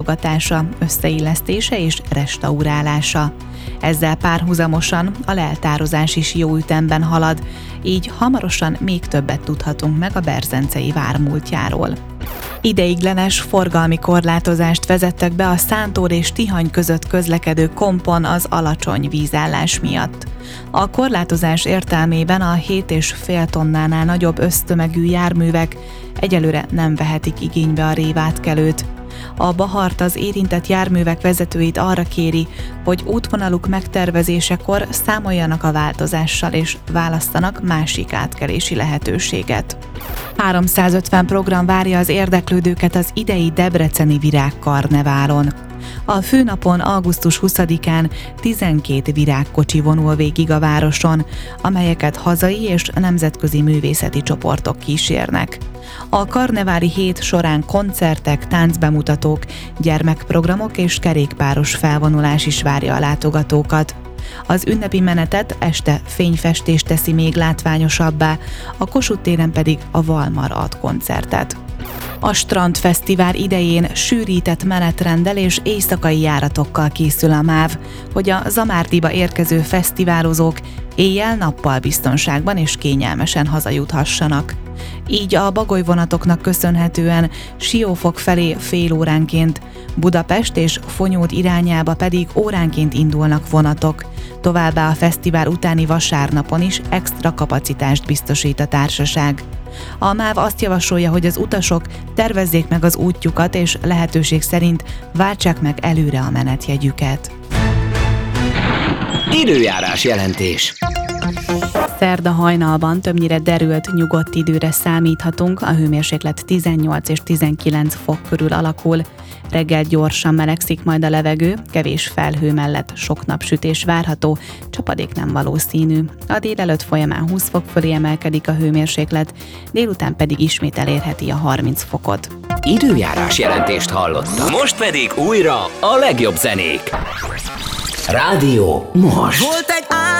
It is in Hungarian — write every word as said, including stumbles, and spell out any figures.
támogatása, összeillesztése és restaurálása. Ezzel párhuzamosan a leltározás is jó ütemben halad, így hamarosan még többet tudhatunk meg a berzencei vár múltjáról. Ideiglenes forgalmi korlátozást vezettek be a Szántor és Tihany között közlekedő kompon az alacsony vízállás miatt. A korlátozás értelmében a hét és fél tonnánál nagyobb össztömegű járművek egyelőre nem vehetik igénybe a révátkelőt. A Bahart az érintett járművek vezetőit arra kéri, hogy útvonaluk megtervezésekor számoljanak a változással és választanak másik átkelési lehetőséget. háromszázötven program várja az érdeklődőket az idei debreceni virágkarneválon. A főnapon augusztus huszadikán tizenkét virágkocsi vonul végig a városon, amelyeket hazai és nemzetközi művészeti csoportok kísérnek. A karneváli hét során koncertek, táncbemutatók, gyermekprogramok és kerékpáros felvonulás is várja a látogatókat. Az ünnepi menetet este fényfestés teszi még látványosabbá, a Kossuth téren pedig a Valmar ad koncertet. A Strandfesztivál idején sűrített menetrenddel és éjszakai járatokkal készül a MÁV, hogy a Zamárdiba érkező fesztiválozók éjjel-nappal biztonságban és kényelmesen hazajuthassanak. Így a bagolyvonatoknak köszönhetően Siófok felé fél óránként, Budapest és Fonyód irányába pedig óránként indulnak vonatok. Továbbá a fesztivál utáni vasárnapon is extra kapacitást biztosít a társaság. A MÁV azt javasolja, hogy az utasok tervezzék meg az útjukat, és lehetőség szerint váltsák meg előre a menetjegyüket. Időjárás jelentés. Szerda hajnalban többnyire derült, nyugodt időre számíthatunk, a hőmérséklet tizennyolc és tizenkilenc fok körül alakul. Reggel gyorsan melegszik majd a levegő, kevés felhő mellett sok napsütés várható, csapadék nem valószínű. A délelőtt folyamán húsz fok fölé emelkedik a hőmérséklet, délután pedig ismét elérheti a harminc fokot. Időjárás jelentést hallottak. Most pedig újra a legjobb zenék. Rádió most. Volt egy